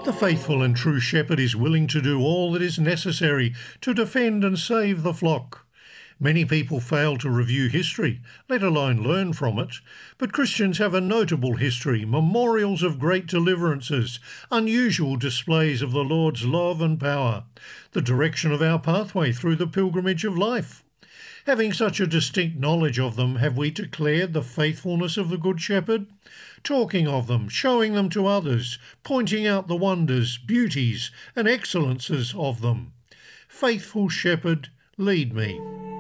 The faithful and true shepherd is willing to do all that is necessary to defend and save the flock. Many people fail to review history, let alone learn from it, but Christians have a notable history, memorials of great deliverances, unusual displays of the Lord's love and power, the direction of our pathway through the pilgrimage of life. Having such a distinct knowledge of them, have we declared the faithfulness of the Good Shepherd? Talking of them, showing them to others, pointing out the wonders, beauties, and excellences of them. Faithful Shepherd, lead me.